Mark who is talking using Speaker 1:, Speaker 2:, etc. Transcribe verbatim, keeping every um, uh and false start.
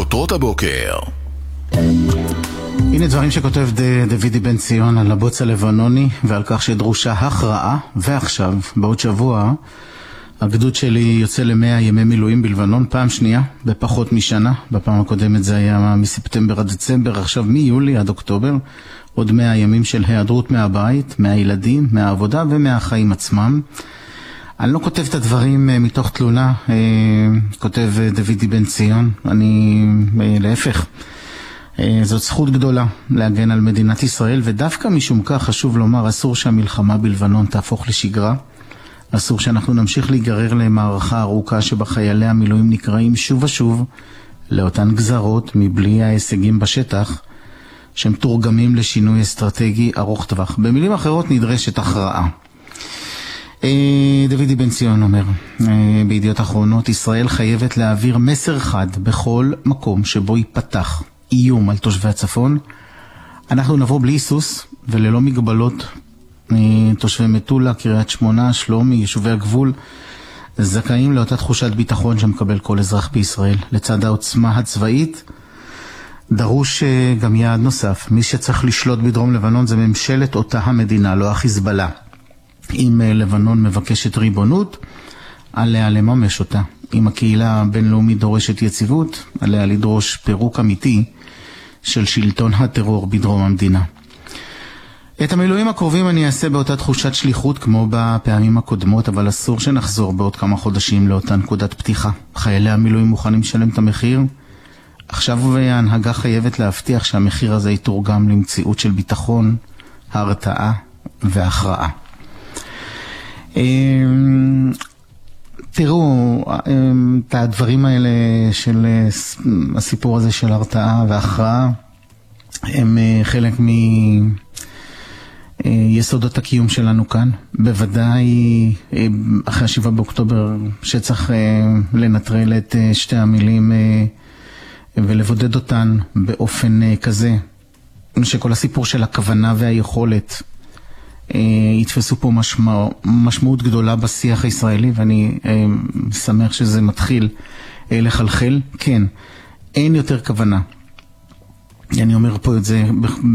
Speaker 1: כותרות הבוקר.
Speaker 2: הנה דברים שכותב דוידי בן ציון על הבוץ הלבנוני ועל כך שדרושה הכרעה. ועכשיו, בעוד שבוע, הגדוד שלי יוצא למאה ימי מילואים בלבנון, פעם שנייה, בפחות משנה. בפעם הקודמת זה היה מספטמבר עד דצמבר, עכשיו מיולי עד אוקטובר, עוד מאה ימים של היעדרות מהבית, מהילדים, מהעבודה ומהחיים עצמם. אני לא כותב את הדברים מתוך תלונה, כותב דוידי בן ציון, אני להפך. זאת זכות גדולה להגן על מדינת ישראל, ודווקא משום כך חשוב לומר, אסור שהמלחמה בלבנון תהפוך לשגרה. אסור שאנחנו נמשיך להיגרר למערכה ארוכה שבה חיילי המילואים נקראים שוב ושוב לאותן גזרות מבלי ההישגים בשטח שמתורגמים לשינוי אסטרטגי ארוך טווח. במילים אחרות נדרשת הכרעה. דוידי בן ציון אומר בידיעות אחרונות, ישראל חייבת להעביר מסר חד בכל מקום שבו ייפתח איום על תושבי הצפון. אנחנו נבוא בלי היסוס וללא מגבלות. תושבי מטולה, קריית שמונה, שלומי, יישובי הגבול זכאים לאותה תחושת ביטחון שמקבל כל אזרח בישראל. לצד העוצמה הצבאית דרוש גם יעד נוסף. מי שצריך לשלוט בדרום לבנון זה ממשלת אותה המדינה, לא החיזבאללה. אם לבנון מבקשת ריבונות, עליה לממש אותה. אם הקהילה הבינלאומית דורשת יציבות, עליה לדרוש פירוק אמיתי של שלטון הטרור בדרום המדינה. את המילואים הקרובים אני אעשה באותה תחושת שליחות כמו בפעמים הקודמות, אבל אסור שנחזור בעוד כמה חודשים לאותה נקודת פתיחה. חיילי המילואים מוכנים לשלם את המחיר. עכשיו ההנהגה חייבת להבטיח שהמחיר הזה יתורגם למציאות של ביטחון, הרתעה והכרעה. תראו, את הדברים האלה של הסיפור הזה של הרתעה והכרעה, הם חלק מיסודות הקיום שלנו כאן. בוודאי אחרי השבעה באוקטובר שצריך לנטרל את שתי המילים ולבודד אותן באופן כזה, שכל הסיפור של הכוונה והיכולת יתפסו פה משמע, משמעות גדולה בשיח הישראלי, ואני שמח שזה מתחיל לחלחל. כן, אין יותר כוונה. אני אומר פה את זה